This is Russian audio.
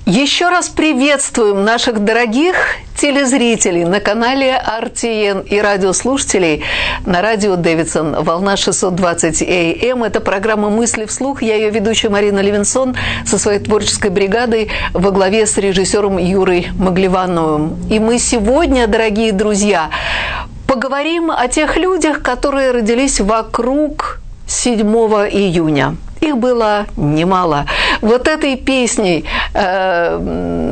Еще раз приветствуем наших дорогих телезрителей на канале RTN и радиослушателей на радио Дэвидсон, волна 620 АМ. Это программа «Мысли вслух». Я ее ведущая Марина Левинсон со своей творческой бригадой во главе с режиссером Юрой Маглевановым. И мы сегодня, дорогие друзья, поговорим о тех людях, которые родились вокруг 7 июня. Их было немало. Вот этой песней